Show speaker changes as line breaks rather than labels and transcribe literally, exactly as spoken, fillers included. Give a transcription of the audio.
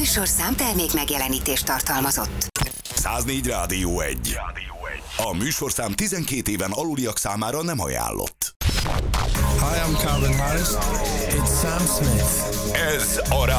műsorszám termék megjelenítést tartalmazott.
száznégy Rádió egy. A műsorszám tizenkét éven aluliak számára nem ajánlott.
Hi, I'm Calvin Harris. It's Sam Smith.
Ez a